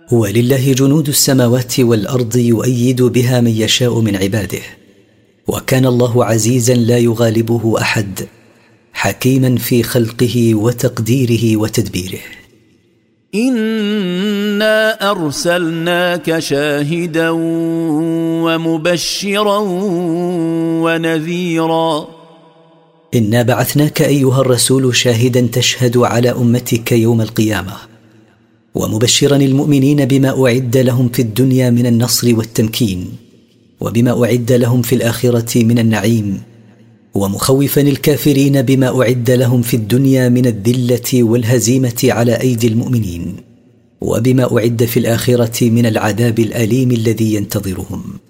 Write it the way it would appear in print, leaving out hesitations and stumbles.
ولله جنود السماوات والأرض يؤيد بها من يشاء من عباده، وكان الله عزيزا لا يغالبه أحد، حكيما في خلقه وتقديره وتدبيره. إنا أرسلناك شاهدا ومبشرا ونذيرا. إنا بعثناك أيها الرسول شاهدا تشهد على أمتك يوم القيامة، ومبشرا المؤمنين بما أعد لهم في الدنيا من النصر والتمكين، وبما أعد لهم في الآخرة من النعيم، ومخوفا الكافرين بما أعد لهم في الدنيا من الذلة والهزيمة على أيدي المؤمنين، وبما أعد في الآخرة من العذاب الأليم الذي ينتظرهم.